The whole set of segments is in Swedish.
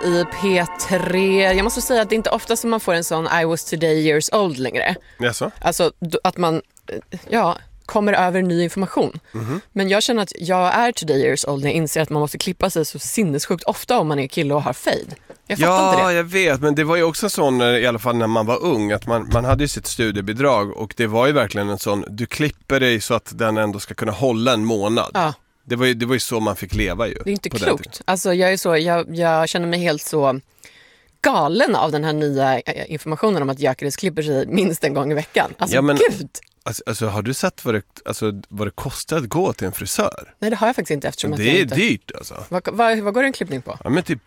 i P3. Jag måste säga att det är inte ofta som man får en sån I was today years old längre. Jaså? Alltså att man kommer över ny information. Men jag känner att jag är today years old när jag inser att man måste klippa sig så sinnessjukt ofta om man är kille och har fade. Jag fattar inte det. Ja, jag vet, men det var ju också sån, i alla fall när man var ung, att man hade ju sitt studiebidrag och det var ju verkligen en sån, du klipper dig så att den ändå ska kunna hålla en månad. Ja. Det var ju så man fick leva ju. Det är inte klokt. Alltså jag känner mig helt så galen av den här nya informationen om att Gyökeres klipper sig minst en gång i veckan. Alltså ja, men, gud! Alltså har du sett vad det kostar att gå till en frisör? Nej, det har jag faktiskt inte eftersom det är dyrt alltså. Vad går en klippning på? Ja, men typ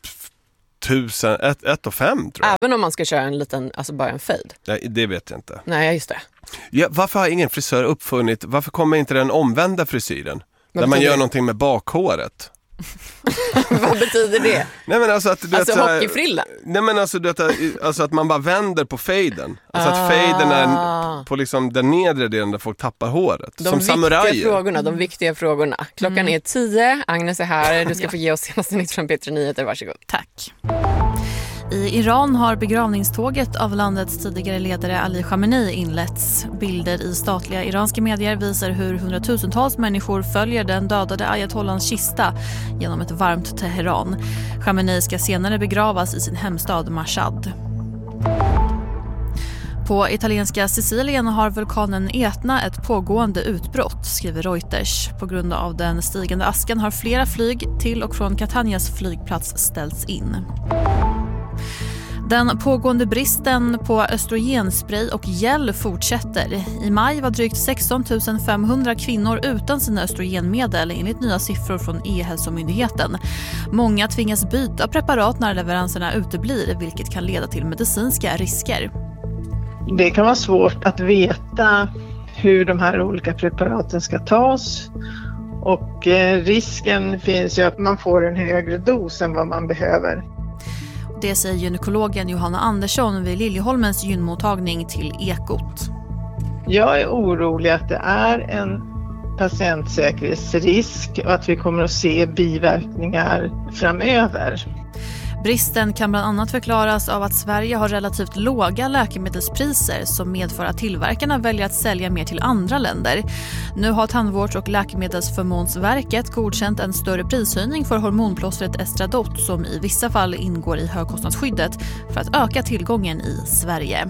1 och 5 tror jag. Även om man ska köra en liten, alltså bara en fade? Nej, det vet jag inte. Nej, just det. Ja, varför har ingen frisör uppfunnit, varför kommer inte den omvända frisyren? Där man gör någonting med bakhåret. Vad betyder det? Nej, men alltså att alltså hockeyfrillen. Nej, men alltså att man bara vänder på faden. Alltså att faden är på liksom den nedre delen där folk tappar håret. Som samurajer. De viktiga frågorna. Klockan är 10. Agnes är här. Du ska få ge oss senaste nytt från P3 Nyheter. Varsågod. Tack. I Iran har begravningståget av landets tidigare ledare Ali Khamenei inletts. Bilder i statliga iranska medier visar hur hundratusentals människor följer den dödade ayatollans kista genom ett varmt Teheran. Khamenei ska senare begravas i sin hemstad Mashhad. På italienska Sicilien har vulkanen Etna ett pågående utbrott, skriver Reuters. På grund av den stigande askan har flera flyg till och från Catanias flygplats ställts in. Den pågående bristen på östrogenspray och gel fortsätter. I maj var drygt 16 500 kvinnor utan sina östrogenmedel enligt nya siffror från E-hälsomyndigheten. Många tvingas byta preparat när leveranserna uteblir, vilket kan leda till medicinska risker. Det kan vara svårt att veta hur de här olika preparaten ska tas. Och risken finns ju att man får en högre dos än vad man behöver. Det säger gynekologen Johanna Andersson vid Liljeholmens gynmottagning till Ekot. Jag är orolig att det är en patientsäkerhetsrisk och att vi kommer att se biverkningar framöver. Bristen kan bland annat förklaras av att Sverige har relativt låga läkemedelspriser som medför att tillverkarna väljer att sälja mer till andra länder. Nu har Tandvårds- och läkemedelsförmånsverket godkänt en större prishöjning för hormonplåstret Estradot som i vissa fall ingår i högkostnadsskyddet för att öka tillgången i Sverige.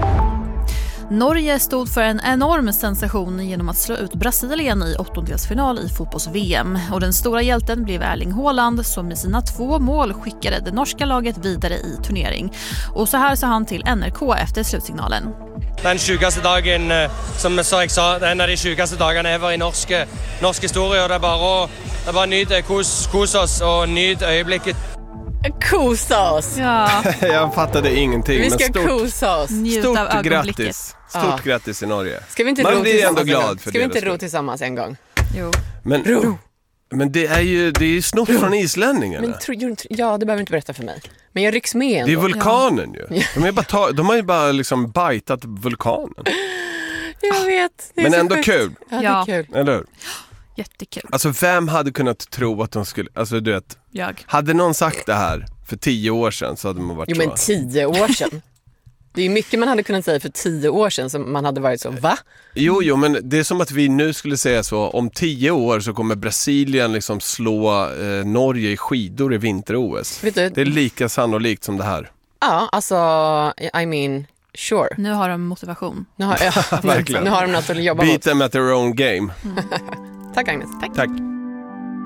Norge stod för en enorm sensation genom att slå ut Brasilien i åttondelsfinal i fotbolls-VM. Och den stora hjälten blev Erling Haaland som med sina 2 mål skickade det norska laget vidare i turnering. Och så här sa han till NRK efter slutsignalen. Den sjukaste dagen, som jeg sa, det er en av de sjukaste dagarna ever i norsk historie. Og det er bare nyt, kos oss og nyt øyeblikket. Kosa oss. Ja. Jag fattade ingenting. Vi ska kosa oss. Stort grattis. Stort grattis i Norge. Ska vi inte man blir ändå glad för ska det. Vi inte ro tillsammans en gång? Jo. Men det är ju snott från islänningarna. Ja, det behöver inte berätta för mig. Men jag rycks med ändå. Det är vulkanen ju. De har ju bara liksom bajtat vulkanen. Jag vet. Men ändå sjukt. Kul. Ja, det är kul. Eller hur? Jättekul. Alltså vem hade kunnat tro att de skulle, alltså du vet, hade någon sagt det här för 10 år sedan så hade man varit så. Jo, men 10 år sedan. Det är mycket man hade kunnat säga för 10 år sedan som man hade varit så, va? Jo, men det är som att vi nu skulle säga så, om 10 år så kommer Brasilien liksom slå Norge i skidor i vinter-OS. Det är lika sannolikt som det här. Ja, alltså, I mean, sure. Nu har de motivation. Nu har de något att jobba mot. Beat them at their own game. Tack Agnes. Tack.